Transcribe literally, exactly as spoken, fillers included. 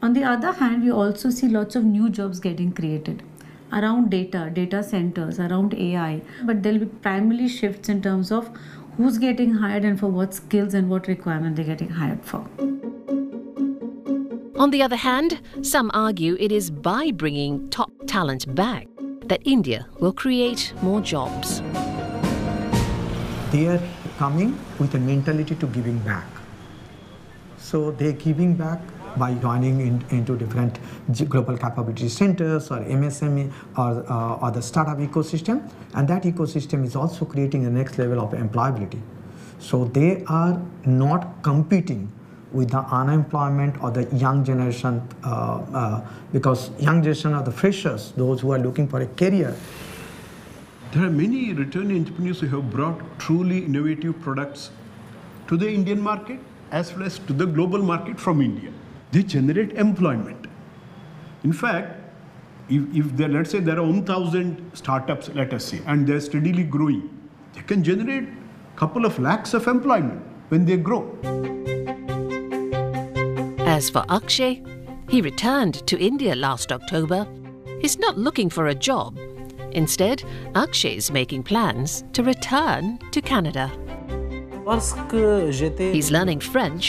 On the other hand, we also see lots of new jobs getting created around data, data centers, around A I. But there'll be primarily shifts in terms of who's getting hired and for what skills and what requirement they're getting hired for. On the other hand, some argue it is by bringing top talent back that India will create more jobs. They are coming with a mentality to giving back. So they're giving back by joining in, into different global capability centers or M S M E or, uh, or the startup ecosystem, and that ecosystem is also creating the next level of employability. So they are not competing with the unemployment or the young generation, uh, uh, because young generation are the freshers, those who are looking for a career. There are many returning entrepreneurs who have brought truly innovative products to the Indian market as well as to the global market from India. They generate employment. In fact, if, if there, let's say there are one thousand startups, let us say, and they're steadily growing, they can generate a couple of lakhs of employment when they grow. As for Akshay, he returned to India last October. He's not looking for a job. Instead, Akshay is making plans to return to Canada. He's learning French